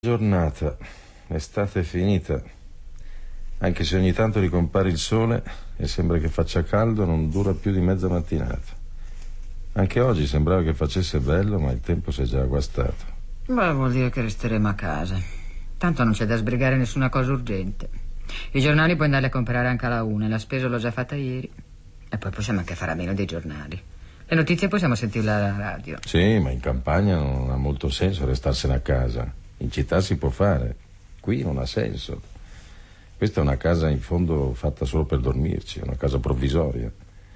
Giornata, estate è finita, anche se ogni tanto ricompare il sole e sembra che faccia caldo, non dura più di mezza mattinata. Anche oggi sembrava che facesse bello, ma il tempo si è già agguastato. Beh, vuol dire che resteremo a casa. Tanto non c'è da sbrigare nessuna cosa urgente. I giornali puoi andarli a comprare anche alla 1, la spesa l'ho già fatta ieri. E poi possiamo anche fare a meno dei giornali. Le notizie possiamo sentirle alla radio. Sì, ma in campagna non ha molto senso restarsene a casa. In città si può fare, qui non ha senso. Questa è una casa in fondo fatta solo per dormirci, una casa provvisoria.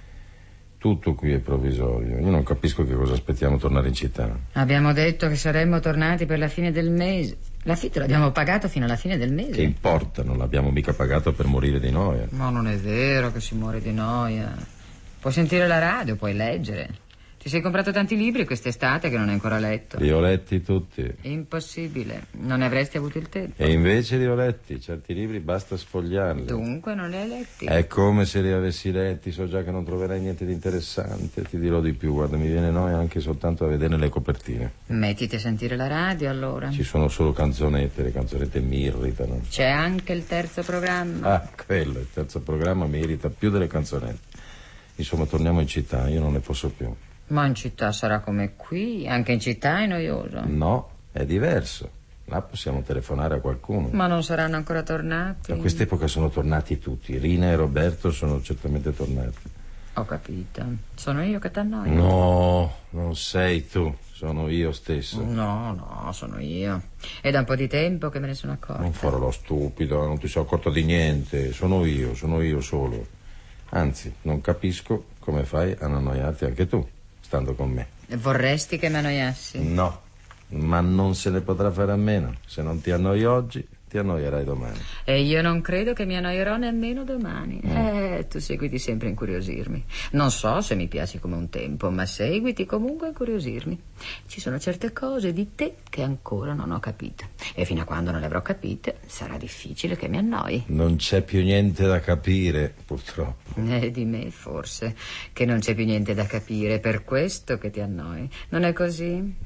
Tutto qui è provvisorio. Io non capisco che cosa aspettiamo tornare in città. Abbiamo detto che saremmo tornati per la fine del mese. L'affitto l'abbiamo pagato fino alla fine del mese. Che importa, non l'abbiamo mica pagato per morire di noia. Ma non è vero che si muore di noia. Puoi sentire la radio, puoi leggere. Ti sei comprato tanti libri quest'estate che non hai ancora letto. Li ho letti tutti. Impossibile, non ne avresti avuto il tempo. E invece li ho letti, certi libri basta sfogliarli. Dunque non li hai letti. È come se li avessi letti, so già che non troverai niente di interessante. Ti dirò di più, guarda, mi viene noia anche soltanto a vedere le copertine. Mettiti a sentire la radio allora. Ci sono solo canzonette, le canzonette mi irritano. C'è anche il terzo programma. Ah, quello, il terzo programma mi irrita più delle canzonette. Insomma, torniamo in città, io non ne posso più. Ma in città sarà come qui, anche in città è noioso. No, è diverso. Là possiamo telefonare a qualcuno. Ma non saranno ancora tornati? A quest'epoca sono tornati tutti. Rina e Roberto sono certamente tornati. Ho capito. Sono io che t'annoio? No, non sei tu, sono io stesso. No, sono io. È da un po' di tempo che me ne sono accorta. Non farò lo stupido, non ti sei accorta di niente. Sono io solo. Anzi, non capisco come fai a non annoiarti anche tu, stando con me. Vorresti che mi annoiassi? No, ma non se ne potrà fare a meno. Se non ti annoi oggi, ti annoierai domani. E io non credo che mi annoierò nemmeno domani. Tu seguiti sempre a incuriosirmi. Non so se mi piaci come un tempo, ma seguiti comunque a incuriosirmi. Ci sono certe cose di te che ancora non ho capito. E fino a quando non le avrò capite, sarà difficile che mi annoi. Non c'è più niente da capire, purtroppo. Di me, forse, che non c'è più niente da capire, per questo che ti annoi. Non è così?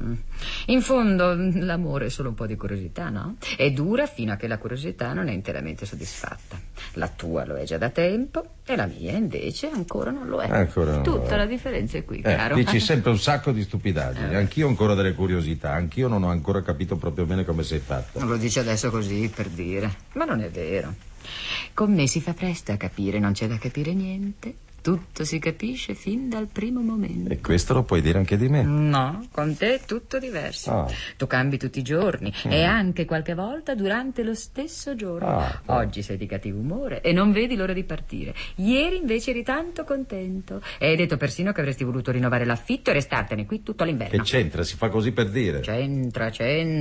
In fondo, l'amore è solo un po' di curiosità, no? E dura fino a che la curiosità non è interamente soddisfatta. La tua lo è già da tempo e la mia, invece, ancora non lo è. Ancora non Tutta lo è. la differenza è qui, caro. Dici sempre un sacco di stupidaggini. Anch'io ho ancora delle curiosità. Anch'io non ho ancora capito proprio bene come sei fatta. Lo dici adesso così, per dire. Ma non è vero. Con me si fa presto a capire, non c'è da capire niente. Tutto si capisce fin dal primo momento. E questo lo puoi dire anche di me. No, con te è tutto diverso. Ah. Tu cambi tutti i giorni e anche qualche volta durante lo stesso giorno. Oggi sei di cattivo umore e non vedi l'ora di partire. Ieri invece eri tanto contento e hai detto persino che avresti voluto rinnovare l'affitto e restartene qui tutto l'inverno. Che c'entra? Si fa così per dire. C'entra.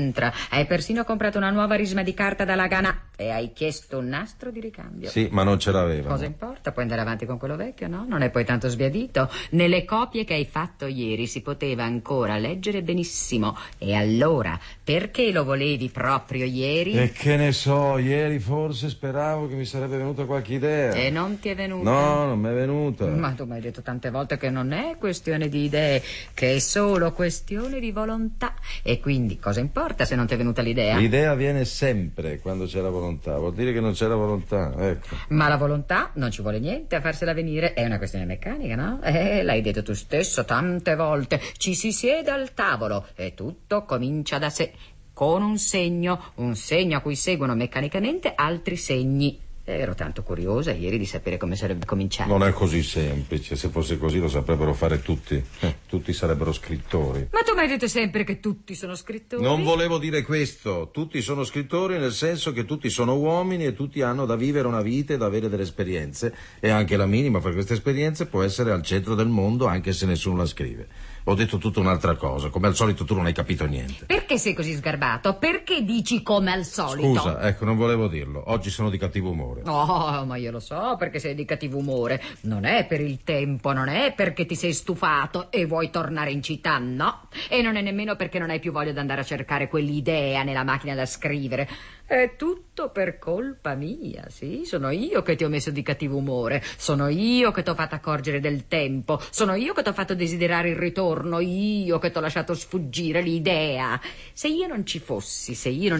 Hai persino comprato una nuova risma di carta da Lagana e hai chiesto un nastro di ricambio. Sì, ma non ce l'avevano. Cosa importa? Puoi andare avanti con quello vecchio, no? Non è poi tanto sbiadito. Nelle copie che hai fatto ieri si poteva ancora leggere benissimo. E allora, perché lo volevi proprio ieri? E che ne so, ieri forse speravo che mi sarebbe venuta qualche idea. E non ti è venuta? No, non mi è venuta. Ma tu mi hai detto tante volte che non è questione di idee, che è solo questione di volontà. E quindi cosa importa se non ti è venuta l'idea? L'idea viene sempre quando c'è la volontà. Vuol dire che non c'è la volontà, ecco. Ma la volontà non ci vuole niente a farsela venire. È una questione meccanica, no? L'hai detto tu stesso tante volte. Ci si siede al tavolo e tutto comincia da sé, con un segno a cui seguono meccanicamente altri segni. Ero tanto curiosa ieri di sapere come sarebbe cominciato. Non è così semplice. Se fosse così lo saprebbero fare tutti. Tutti sarebbero scrittori. Ma tu mi hai detto sempre che tutti sono scrittori. Non volevo dire questo. Tutti sono scrittori nel senso che tutti sono uomini e tutti hanno da vivere una vita e da avere delle esperienze. E anche la minima fra queste esperienze può essere al centro del mondo anche se nessuno la scrive. Ho detto tutta un'altra cosa. Come al solito tu non hai capito niente. Perché sei così sgarbato? Perché dici come al solito? Scusa, ecco, non volevo dirlo. Oggi sono di cattivo umore. Oh, ma io lo so perché sei di cattivo umore. Non è per il tempo, non è perché ti sei stufato e vuoi vuoi tornare in città, no. E non è nemmeno perché non hai più voglia di andare a cercare quell'idea nella macchina da scrivere. È tutto per colpa mia, sì. Sono io che ti ho messo di cattivo umore. Sono io che ti ho fatto accorgere del tempo. Sono io che ti ho fatto desiderare il ritorno. Io che ti ho lasciato sfuggire l'idea. Se io non ci fossi, se io non